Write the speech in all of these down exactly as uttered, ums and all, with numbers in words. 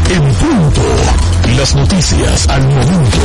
En punto. Las noticias al momento.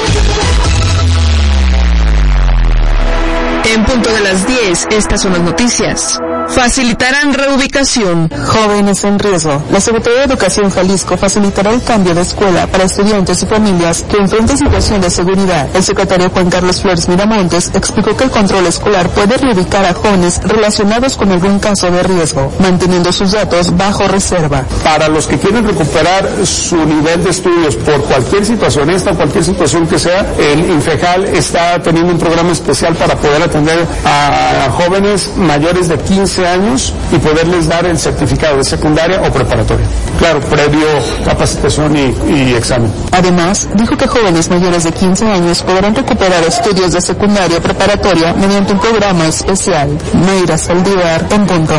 En punto de las diez, estas son las noticias. Facilitarán reubicación. Jóvenes en riesgo. La Secretaría de Educación Jalisco facilitará el cambio de escuela para estudiantes y familias que enfrenten situación de seguridad. El secretario Juan Carlos Flores Miramontes explicó que el control escolar puede reubicar a jóvenes relacionados con algún caso de riesgo, manteniendo sus datos bajo reserva. Para los que quieren recuperar su nivel de estudios por cualquier situación, esta o cualquier situación que sea, el INFEJAL está teniendo un programa especial para poder atender a jóvenes mayores de quince años y poderles dar el certificado de secundaria o preparatoria. Claro, previo capacitación y, y examen. Además, dijo que jóvenes mayores de quince años podrán recuperar estudios de secundaria o preparatoria mediante un programa especial. Mayra Saldívar, en punto.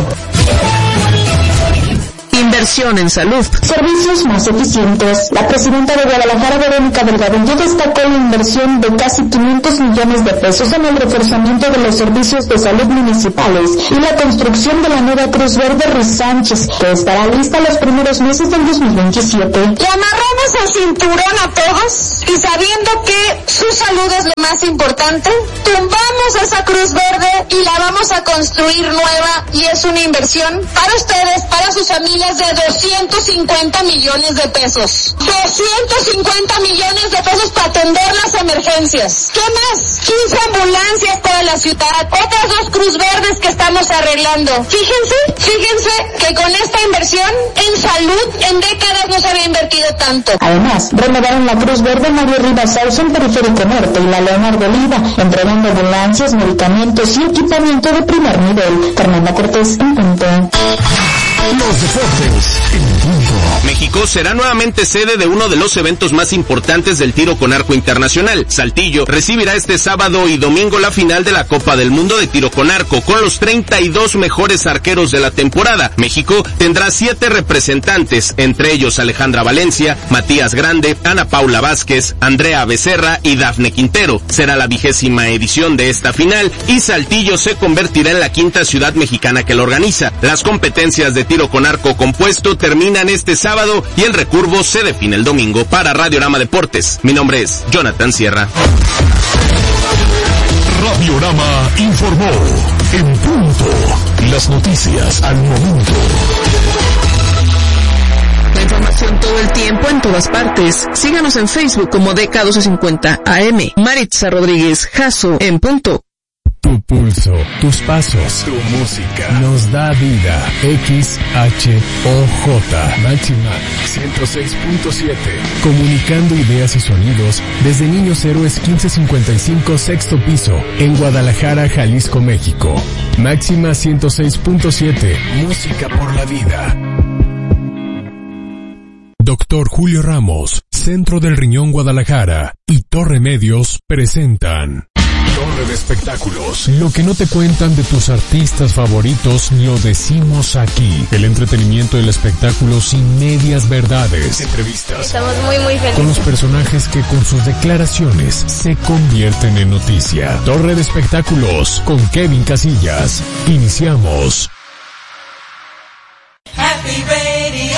Inversión en salud. Servicios más eficientes. La presidenta de Guadalajara, Verónica Delgadillo, destacó la inversión de casi quinientos millones de pesos en el reforzamiento de los servicios de salud municipales y la construcción de la nueva Cruz Verde Ruiz Sánchez, que estará lista los primeros meses del dos mil veintisiete. Le amarramos el cinturón a todos y sabiendo que su salud es lo más importante, tumbamos esa Cruz Verde y la vamos a construir nueva, y es una inversión para ustedes, para sus familias, de doscientos cincuenta millones de pesos. doscientos cincuenta millones de pesos para atender las emergencias. ¿Qué más? quince ambulancias para la ciudad. Otras dos Cruz Verdes que estamos arreglando. Fíjense, fíjense que con esta inversión en salud en décadas no se había invertido tanto. Además, renovaron la Cruz Verde Mario Rivas Sauce en Periférico Norte y la Leonardo Oliva, entregando ambulancias, medicamentos y equipamiento de primer nivel. Fernanda Cortés, en punto. Los deportes en punto. México será nuevamente sede de uno de los eventos más importantes del tiro con arco internacional. Saltillo recibirá este sábado y domingo la final de la Copa del Mundo de tiro con arco con los treinta y dos mejores arqueros de la temporada. México tendrá siete representantes, entre ellos Alejandra Valencia, Matías Grande, Ana Paula Vázquez, Andrea Becerra y Dafne Quintero. Será la vigésima edición de esta final y Saltillo se convertirá en la quinta ciudad mexicana que lo organiza. Las competencias de tiro con arco compuesto terminan este sábado y el recurvo se define el domingo. Para Radiorama Deportes, mi nombre es Jonathan Sierra. Radiorama informó en punto. Las noticias al momento. La información todo el tiempo en todas partes. Síganos en Facebook como D K doce cincuenta A M. Maritza Rodríguez Jasso, en punto. Tu pulso, tus pasos, tu música nos da vida. X H O J Máxima ciento seis punto siete. Comunicando ideas y sonidos desde Niños Héroes quince cincuenta y cinco sexto piso en Guadalajara, Jalisco, México. Máxima ciento seis punto siete. Música por la vida. Doctor Julio Ramos, Centro del Riñón Guadalajara y Torre Medios presentan Torre de Espectáculos. Lo que no te cuentan de tus artistas favoritos lo decimos aquí. El entretenimiento del espectáculo sin medias verdades. Entrevistas. Estamos muy muy felices. Con los personajes que con sus declaraciones se convierten en noticia. Torre de Espectáculos con Kevin Casillas. Iniciamos. Happy Radio.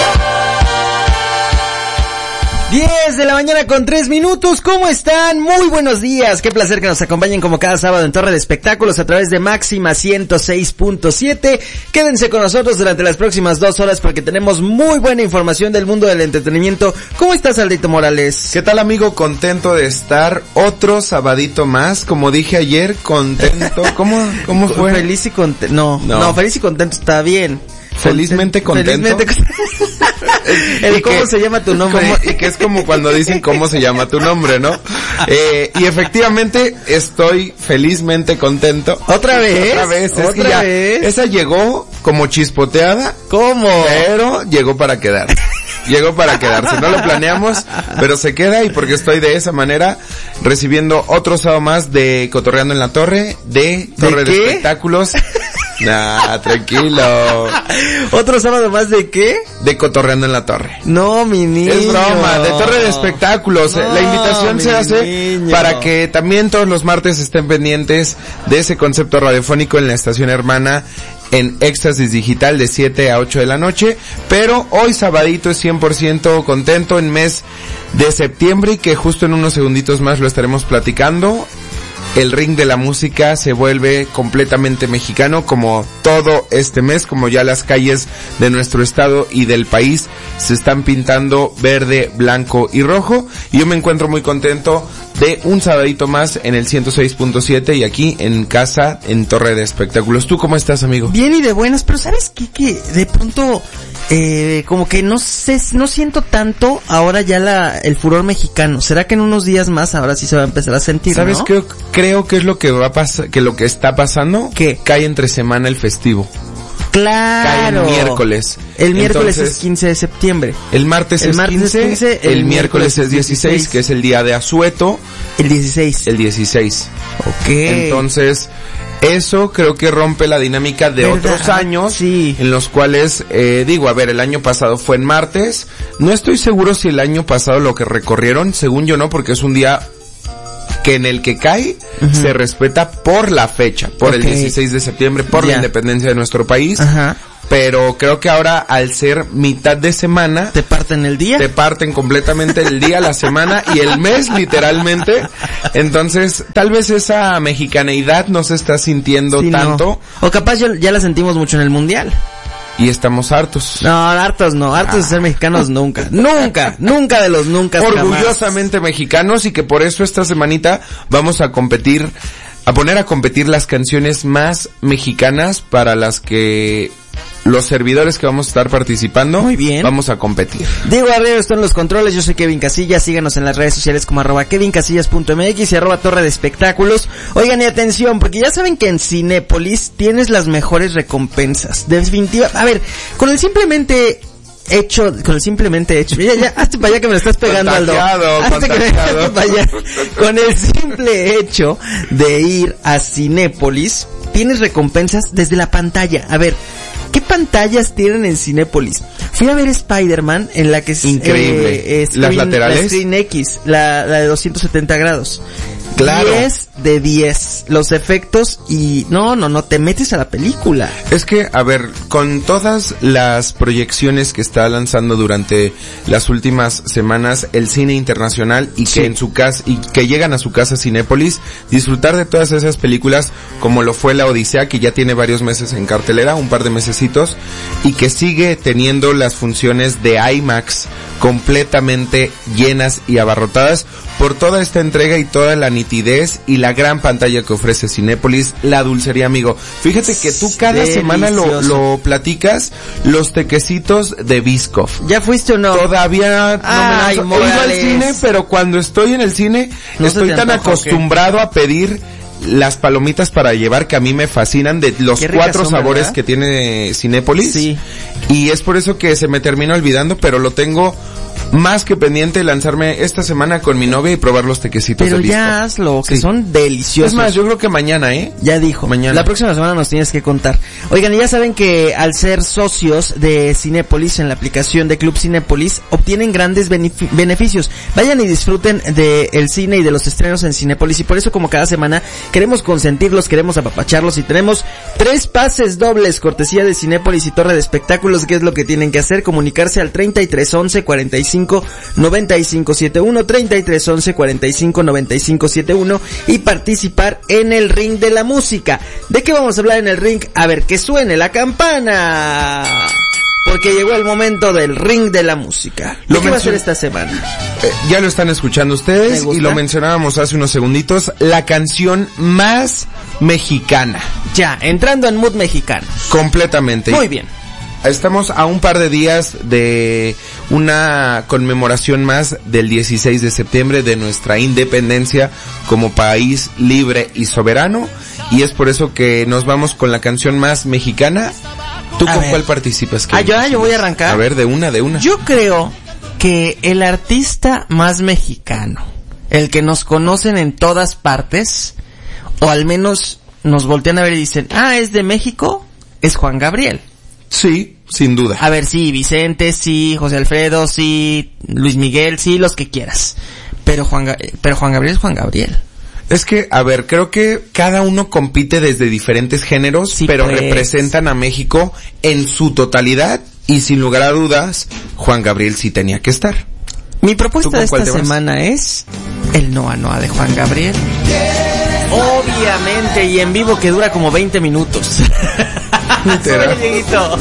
diez de la mañana con tres minutos, ¿cómo están? Muy buenos días, qué placer que nos acompañen como cada sábado en Torre de Espectáculos a través de Máxima ciento seis punto siete. Quédense con nosotros durante las próximas dos horas porque tenemos muy buena información del mundo del entretenimiento. ¿Cómo estás, Aldito Morales? ¿Qué tal, amigo? Contento de estar otro sabadito más, como dije ayer, contento. ¿Cómo, cómo fue? Feliz y contento, no, no, no, feliz y contento está bien. Felizmente contento. Felizmente El ¿Cómo que, se llama tu nombre? Como, y que es como cuando dicen cómo se llama tu nombre, ¿no? Eh, y efectivamente estoy felizmente contento. ¿Otra vez? Otra vez. Es ¿Otra que ya, vez? Esa llegó como chispoteada. ¿Cómo? Pero llegó para quedar. Llegó para quedarse. No lo planeamos, pero se queda y porque estoy de esa manera recibiendo otro sábado más de Cotorreando en la Torre, de Torre de, de Espectáculos. Nah, tranquilo. ¿Otro sábado más de qué? De Cotorreando en la Torre. No, mi niño. Es broma, de Torre de Espectáculos. No, la invitación se hace niño. Para que también todos los martes estén pendientes de ese concepto radiofónico en la estación hermana en Éxtasis Digital de siete a ocho de la noche, pero hoy sabadito es cien por ciento contento en mes de septiembre y que justo en unos segunditos más lo estaremos platicando. El ring de la música se vuelve completamente mexicano como todo este mes, como ya las calles de nuestro estado y del país se están pintando verde, blanco y rojo, y yo me encuentro muy contento de un sabadito más en el ciento seis punto siete y aquí en casa en Torre de Espectáculos. ¿Tú cómo estás, amigo? Bien y de buenas, pero ¿sabes qué? Que de pronto eh, como que no sé, no siento tanto ahora ya la el furor mexicano. ¿Será que en unos días más ahora sí se va a empezar a sentir? ¿Sabes ¿no? qué? Creo que es lo que va a pasar, que lo que está pasando, ¿qué? Cae entre semana el festivo. Claro. Cae el miércoles. El miércoles Entonces, es quince de septiembre. El martes el es martes quince, quince, el, el miércoles es dieciséis, que es el día de Asueto. El dieciséis. El dieciséis. Ok. Entonces, eso creo que rompe la dinámica de ¿verdad? otros años, sí. En los cuales, eh, digo, a ver, el año pasado fue en martes. No estoy seguro si el año pasado lo que recorrieron, según yo no, porque es un día que en el que cae, uh-huh, se respeta por la fecha, por okay, el dieciséis de septiembre, por yeah, la independencia de nuestro país. Ajá. Pero creo que ahora, al ser mitad de semana, te parten el día, te parten completamente el día, la semana y el mes, literalmente. Entonces, tal vez esa mexicaneidad no se está sintiendo sí, tanto. No. O capaz ya, ya la sentimos mucho en el mundial. Y estamos hartos. No, hartos no, hartos ah. de ser mexicanos nunca, nunca, nunca de los nunca. Orgullosamente jamás. Mexicanos, y que por eso esta semanita vamos a competir, a poner a competir las canciones más mexicanas para las que los servidores que vamos a estar participando, muy bien, vamos a competir. Diego Barrero está en los controles, yo soy Kevin Casillas, síganos en las redes sociales como arroba kevincasillas punto mx y arroba torre de espectáculos. Oigan, y atención, porque ya saben que en Cinépolis tienes las mejores recompensas, definitiva. A ver, con el simplemente hecho, con el simplemente hecho, ya, ya, hazte para allá que me lo estás pegando, Aldo. Hazte que me, hazte para allá. Con el simple hecho de ir a Cinépolis, tienes recompensas desde la pantalla. A ver, ¿qué pantallas tienen en Cinépolis? Fui a ver Spider-Man en la que es increíble. Eh, eh, screen, las laterales, la Screen X, la, la de doscientos setenta grados. Claro. diez de diez. Los efectos y no, no, no, te metes a la película. Es que, a ver, con todas las proyecciones que está lanzando durante las últimas semanas el cine internacional y sí, que en su casa, y que llegan a su casa Cinépolis, disfrutar de todas esas películas como lo fue La Odisea, que ya tiene varios meses en cartelera, un par de mesecitos, y que sigue teniendo las funciones de IMAX completamente llenas y abarrotadas por toda esta entrega y toda la nitidez y la gran pantalla que ofrece Cinépolis, la dulcería, amigo. Fíjate que tú cada Delicioso. semana lo, lo platicas, los tequecitos de Biscoff. ¿Ya fuiste o no? Todavía Ay, no me lanzo. He ido al cine, pero cuando estoy en el cine, no estoy tan acostumbrado a pedir las palomitas para llevar, que a mí me fascinan, de los cuatro son, sabores, ¿verdad?, que tiene Cinépolis. Sí. Y es por eso que se me termina olvidando, pero lo tengo más que pendiente de lanzarme esta semana con mi novia y probar los tequecitos Pero de Biscoff. ya hazlo, que sí, son deliciosos. Es más, yo creo que mañana, ¿eh? Ya dijo. Mañana. La próxima semana nos tienes que contar. Oigan, y ya saben que al ser socios de Cinépolis en la aplicación de Club Cinépolis, obtienen grandes benefic- beneficios. Vayan y disfruten de el cine y de los estrenos en Cinépolis, y por eso, como cada semana, queremos consentirlos, queremos apapacharlos, y tenemos tres pases dobles cortesía de Cinépolis y Torre de Espectáculos. ¿Qué es lo que tienen que hacer? Comunicarse al treinta y tres once cuarenta y cinco noventa y cinco setenta y uno, treinta y tres once cuarenta y cinco noventa y cinco setenta y uno, y participar en el ring de la música. ¿De qué vamos a hablar en el ring? A ver, que suene la campana, porque llegó el momento del ring de la música. ¿Qué va a hacer esta semana? Eh, ya lo están escuchando ustedes y lo mencionábamos hace unos segunditos, la canción más mexicana. Ya, entrando en mood mexicano. Completamente. Muy bien. Estamos a un par de días de una conmemoración más del dieciséis de septiembre, de nuestra independencia como país libre y soberano, y es por eso que nos vamos con la canción más mexicana. ¿Tú a con ver. cuál participas? Ah, yo, yo voy a arrancar. A ver, de una, de una. Yo creo que el artista más mexicano, el que nos conocen en todas partes, o al menos nos voltean a ver y dicen, ah, es de México, es Juan Gabriel. Sí, sin duda. A ver, sí, Vicente, sí, José Alfredo, sí, Luis Miguel, sí, los que quieras. Pero Juan, pero Juan Gabriel es Juan Gabriel. Es que, a ver, creo que cada uno compite desde diferentes géneros, sí, pero pues. representan a México en su totalidad y sin lugar a dudas, Juan Gabriel sí tenía que estar. Mi propuesta de esta semana es el Noa Noa de Juan Gabriel. Obviamente, y en vivo, que dura como veinte minutos. Literal.